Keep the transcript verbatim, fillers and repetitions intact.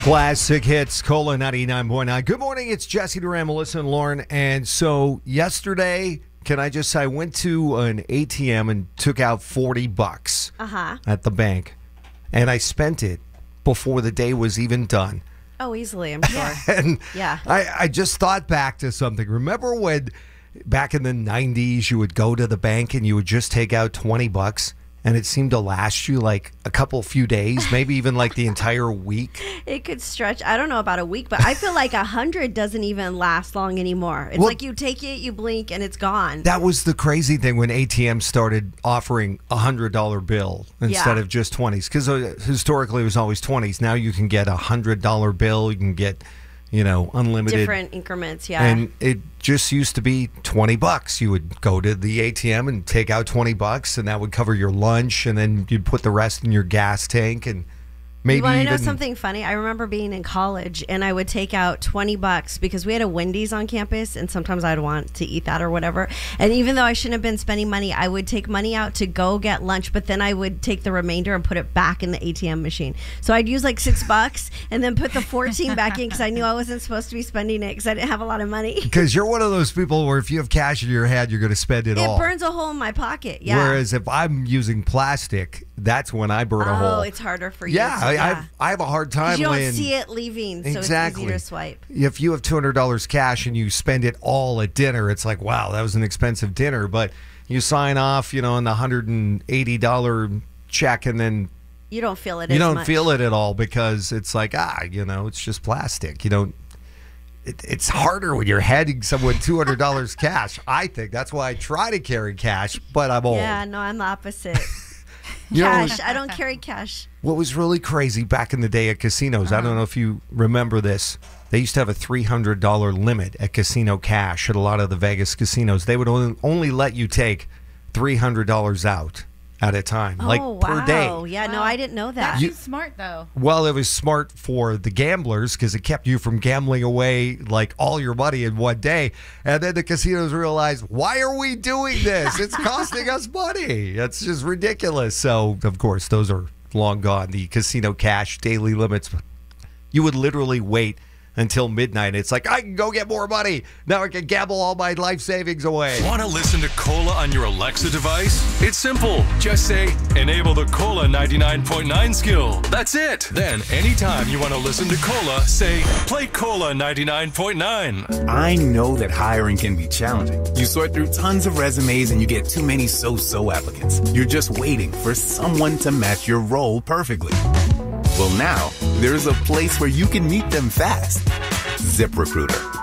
Classic hits, Cola ninety-nine point nine. Good morning, it's Jesse Duran, Melissa, and Lauren. And so yesterday, can I just say, I went to an A T M and took out forty bucks uh-huh. at the bank. And I spent it before the day was even done. Oh, easily, I'm sure. and yeah. I, I just thought back to something. Remember when back in the nineties, you would go to the bank and you would just take out twenty bucks? And it seemed to last you like a couple few days, maybe even like the entire week. It could stretch, I don't know about a week, but I feel like a hundred doesn't even last long anymore. It's well, like you take it, you blink, and it's gone. That was the crazy thing when A T Ms started offering a hundred dollar bill instead yeah. of just twenties. Because uh, historically it was always twenties. Now you can get a hundred dollar bill. You can get, you know, unlimited. Different increments, yeah. And it just used to be twenty bucks. You would go to the A T M and take out twenty bucks, and that would cover your lunch, and then you'd put the rest in your gas tank, and maybe you want to even... know something funny? I remember being in college, and I would take out twenty bucks because we had a Wendy's on campus, and sometimes I'd want to eat that or whatever. And even though I shouldn't have been spending money, I would take money out to go get lunch, but then I would take the remainder and put it back in the A T M machine. So I'd use like six bucks and then put the fourteen back in because I knew I wasn't supposed to be spending it because I didn't have a lot of money. Because you're one of those people where if you have cash in your hand, you're going to spend it, it all. It burns a hole in my pocket, yeah. Whereas if I'm using plastic, that's when I burn oh, a hole. Oh, it's harder for you. Yeah, so, I, yeah. I, have, I have a hard time. You don't laying... see it leaving, so exactly. it's easier to swipe. If you have two hundred dollars cash and you spend it all at dinner, it's like, wow, that was an expensive dinner. But you sign off, you know, on the one hundred eighty dollars check, and then you don't feel it you as don't much. feel it at all because it's like, ah, you know, it's just plastic. You don't. It, it's harder when you're handing someone two hundred dollars cash. I think that's why I try to carry cash, but I'm old. Yeah, no, I'm the opposite. You cash. know, I don't carry cash. What was really crazy back in the day at casinos, uh-huh. I don't know if you remember this, they used to have a three hundred dollars limit at Casino Cash at a lot of the Vegas casinos. They would only, only let you take three hundred dollars out at a time, oh, like wow. per day. Yeah, wow. no, I didn't know that. That's you, smart, though. Well, it was smart for the gamblers because it kept you from gambling away like all your money in one day. And then the casinos realized, why are we doing this? It's costing us money. It's just ridiculous. So, of course, those are long gone. The Casino Cash daily limits, you would literally wait until midnight. It's like, I can go get more money. Now I can gamble all my life savings away. Want to listen to Cola on your Alexa device? It's simple. Just say, enable the Cola ninety-nine point nine skill. That's it. Then, anytime you want to listen to Cola, say, play Cola ninety-nine point nine. I know that hiring can be challenging. You sort through tons of resumes and you get too many so-so applicants. You're just waiting for someone to match your role perfectly. Well, now, there's a place where you can meet them fast. ZipRecruiter.